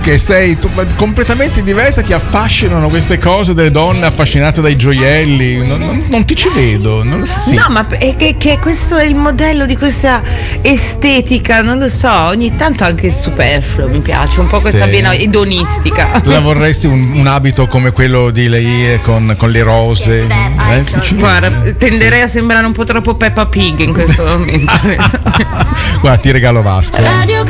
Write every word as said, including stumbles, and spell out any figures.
che sei tu, completamente diversa, ti affascinano queste cose delle donne affascinate dai gioielli. Non, non, non ti ci vedo, non lo so. Sì. No, ma è che, che questo è il modello di questa estetica, non lo so, ogni tanto anche il superfluo mi piace, un po' questa Sì. vena edonistica. La vorresti un, un abito come quello di lei con, con le rose? Eh? Ti ci vedo. Guarda, tenderei a sembrare un po' troppo Peppa Pig in questo momento. Guarda, ti regalo Vasco.